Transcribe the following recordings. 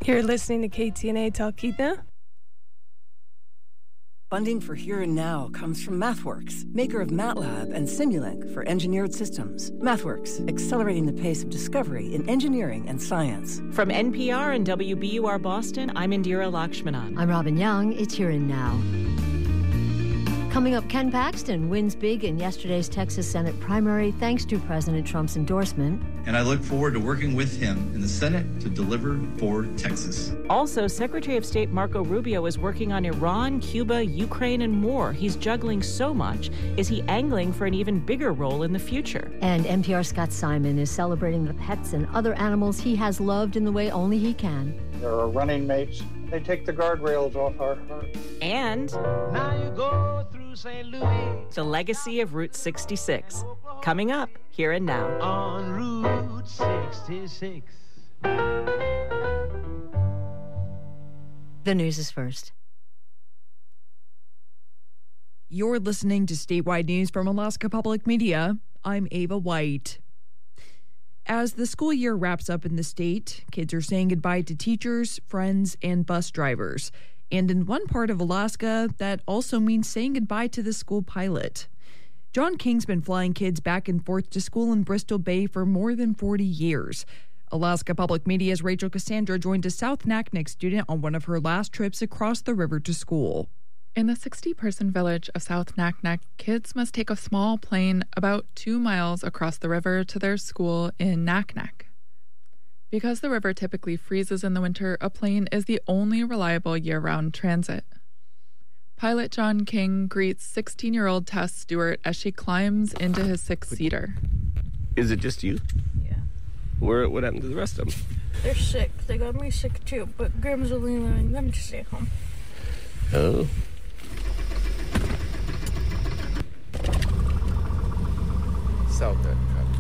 You're listening to KTNA Talkeetna. Funding for Here and Now comes from MathWorks, maker of MATLAB and Simulink for engineered systems. MathWorks, accelerating the pace of discovery in engineering and science. From NPR and WBUR Boston, I'm Indira Lakshmanan. I'm Robin Young. It's Here and Now. Coming up, Ken Paxton wins big in yesterday's Texas Senate primary thanks to President Trump's endorsement. And I look forward to working with him in the Senate to deliver for Texas. Also, Secretary of State Marco Rubio is working on Iran, Cuba, Ukraine, and more. He's juggling so much. Is he angling for an even bigger role in the future? And NPR's Scott Simon is celebrating the pets and other animals he has loved in the way only he can. There are running mates. They take the guardrails off our hearts. And now you go through St. Louis. The legacy of Route 66. Coming up, Here and Now. On Route 66. The news is first. You're listening to Statewide News from Alaska Public Media. I'm Ava White. As the school year wraps up in the state, kids are saying goodbye to teachers, friends, and bus drivers. And in one part of Alaska, that also means saying goodbye to the school pilot. John King's been flying kids back and forth to school in Bristol Bay for more than 40 years. Alaska Public Media's Rachel Cassandra joined a South Naknek student on one of her last trips across the river to school. In the 60-person village of South Naknek, kids must take a small plane about 2 miles across the river to their school in Naknek. Because the river typically freezes in the winter, a plane is the only reliable year-round transit. Pilot John King greets 16-year-old Tess Stewart as she climbs into his six-seater. Is it just you? Yeah. What happened to the rest of them? They're sick. They got me sick too, but Grandma's only allowing them to stay home. Oh. South Naknek.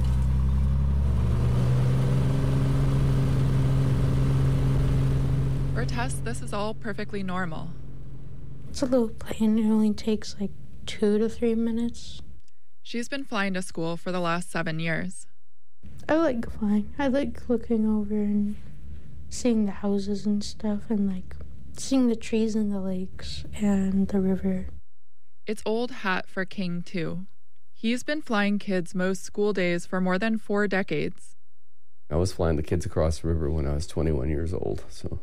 For Tess, this is all perfectly normal. It's a little plane. It only takes like 2 to 3 minutes. She's been flying to school for the last 7 years. I like flying. I like looking over and seeing the houses and stuff and like seeing the trees and the lakes and the river. It's old hat for King, too. He's been flying kids most school days for more than 4 decades. I was flying the kids across the river when I was 21 years old, so...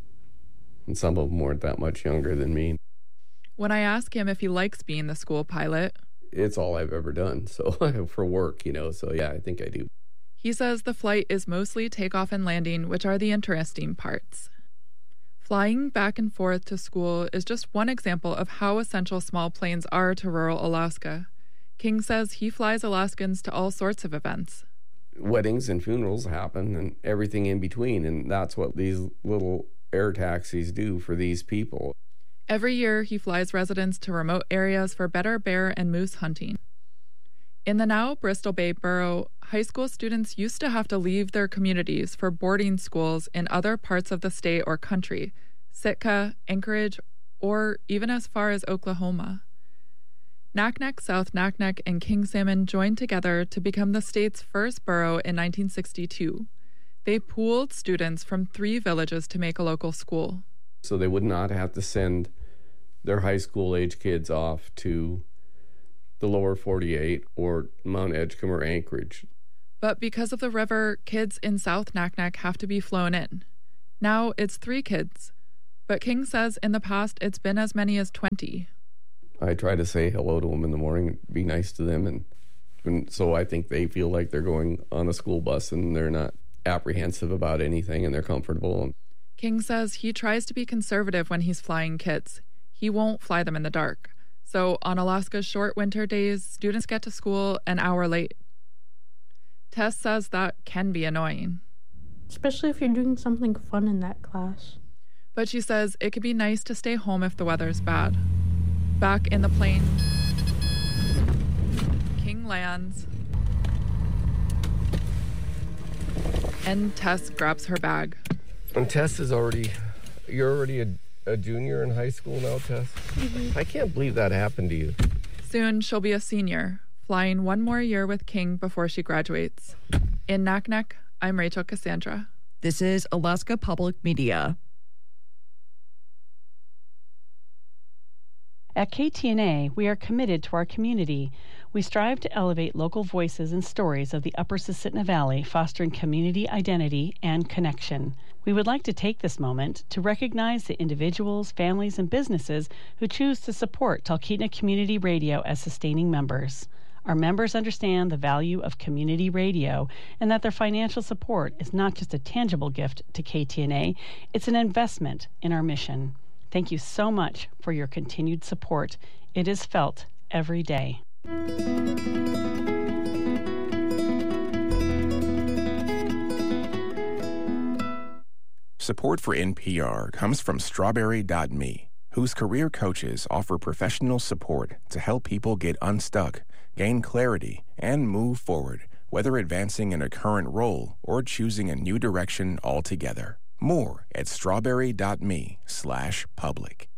And some of them weren't that much younger than me. When I ask him if he likes being the school pilot... It's all I've ever done, so for work, so yeah, I think I do. He says the flight is mostly takeoff and landing, which are the interesting parts. Flying back and forth to school is just one example of how essential small planes are to rural Alaska. King says he flies Alaskans to all sorts of events. Weddings and funerals happen and everything in between, and that's what these little air taxis do for these people. Every year, he flies residents to remote areas for better bear and moose hunting. In the now Bristol Bay Borough, high school students used to have to leave their communities for boarding schools in other parts of the state or country, Sitka, Anchorage, or even as far as Oklahoma. Naknek, South Naknek, and King Salmon joined together to become the state's first borough in 1962. They pooled students from 3 villages to make a local school. So they would not have to send their high school age kids off to the lower 48 or Mount Edgecombe or Anchorage. But because of the river, kids in South Naknek have to be flown in. Now it's 3 kids, but King says in the past it's been as many as 20. I try to say hello to them in the morning, be nice to them, and so I think they feel like they're going on a school bus and they're not apprehensive about anything and they're comfortable. King says he tries to be conservative when he's flying kids. He won't fly them in the dark. So on Alaska's short winter days, students get to school an hour late. Tess says that can be annoying. Especially if you're doing something fun in that class. But she says it could be nice to stay home if the weather's bad. Back in the plane, King lands, and Tess grabs her bag. And Tess is you're already a junior in high school now, Tess? Mm-hmm. I can't believe that happened to you. Soon she'll be a senior, flying 1 more year with King before she graduates. In Naknek, I'm Rachel Cassandra. This is Alaska Public Media. At KTNA, we are committed to our community. We strive to elevate local voices and stories of the Upper Susitna Valley, fostering community identity and connection. We would like to take this moment to recognize the individuals, families, and businesses who choose to support Talkeetna Community Radio as sustaining members. Our members understand the value of community radio and that their financial support is not just a tangible gift to KTNA, it's an investment in our mission. Thank you so much for your continued support. It is felt every day. Support for NPR comes from Strawberry.me, whose career coaches offer professional support to help people get unstuck, gain clarity, and move forward, whether advancing in a current role or choosing a new direction altogether. More at strawberry.me/public.